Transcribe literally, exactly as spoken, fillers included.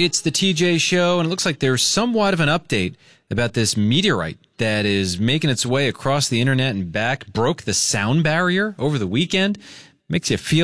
It's the T J Show, and it looks like there's somewhat of an update about this meteorite that is making its way across the internet and back. Broke the sound barrier over the weekend. Makes you feel